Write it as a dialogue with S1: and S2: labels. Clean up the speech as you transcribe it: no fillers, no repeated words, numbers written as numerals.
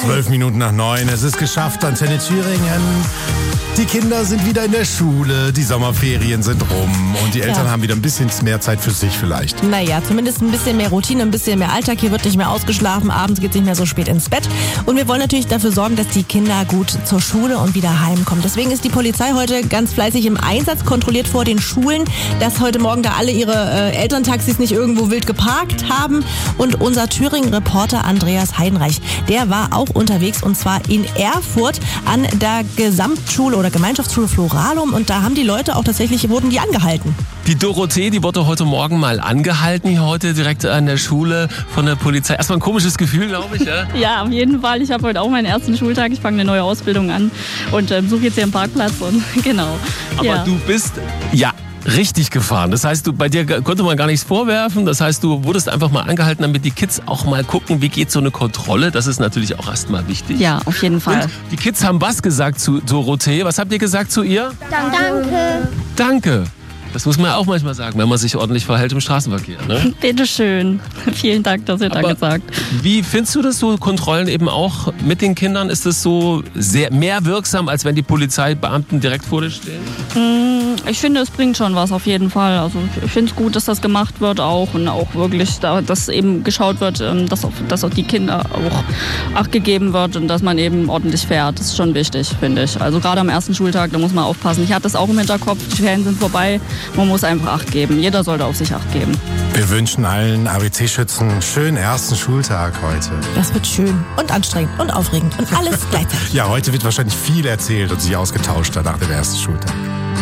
S1: 12 Minuten nach 9. Es ist geschafft, Antenne Thüringen. Die Kinder sind wieder in der Schule, die Sommerferien sind rum und die Eltern haben wieder ein bisschen mehr Zeit für sich vielleicht.
S2: Naja, zumindest ein bisschen mehr Routine, ein bisschen mehr Alltag. Hier wird nicht mehr ausgeschlafen, abends geht es nicht mehr so spät ins Bett. Und wir wollen natürlich dafür sorgen, dass die Kinder gut zur Schule und wieder heimkommen. Deswegen ist die Polizei heute ganz fleißig im Einsatz, kontrolliert vor den Schulen, dass heute Morgen da alle ihre Elterntaxis nicht irgendwo wild geparkt haben. Und unser Thüringen-Reporter Andreas Heidenreich, der war auch unterwegs und zwar in Erfurt an der Gesamtschule oder Gemeinschaftsschule Floralum und da haben die Leute auch tatsächlich, wurden die angehalten.
S3: Die Dorothee, die wurde heute Morgen mal angehalten, hier heute direkt an der Schule von der Polizei. Erstmal ein komisches Gefühl, glaube ich, ja?
S4: Ja, auf jeden Fall. Ich habe heute auch meinen ersten Schultag. Ich fange eine neue Ausbildung an und suche jetzt hier einen Parkplatz und genau.
S3: Aber du bist, richtig gefahren. Das heißt, bei dir konnte man gar nichts vorwerfen. Das heißt, du wurdest einfach mal angehalten, damit die Kids auch mal gucken, wie geht so eine Kontrolle. Das ist natürlich auch erstmal wichtig.
S4: Ja, auf jeden Fall.
S3: Und die Kids haben was gesagt zu Dorothee. Was habt ihr gesagt zu ihr?
S5: Danke.
S3: Danke. Das muss man ja auch manchmal sagen, wenn man sich ordentlich verhält im Straßenverkehr. Ne?
S4: Bitteschön. Vielen Dank, dass ihr Danke sagt.
S3: Wie findest du das so, Kontrollen eben auch mit den Kindern? Ist das so mehr wirksam, als wenn die Polizeibeamten direkt vor dir stehen?
S4: Ich finde, es bringt schon was auf jeden Fall. Also ich finde es gut, dass das gemacht wird auch und auch wirklich, dass eben geschaut wird, dass auf die Kinder auch Acht gegeben wird und dass man eben ordentlich fährt. Das ist schon wichtig, finde ich. Also gerade am ersten Schultag, da muss man aufpassen. Ich hatte das auch im Hinterkopf, die Ferien sind vorbei. Man muss einfach Acht geben. Jeder sollte auf sich Acht geben.
S1: Wir wünschen allen ABC-Schützen einen schönen ersten Schultag heute.
S2: Das wird schön und anstrengend und aufregend und alles gleichzeitig.
S1: Ja, heute wird wahrscheinlich viel erzählt und sich ausgetauscht danach dem ersten Schultag.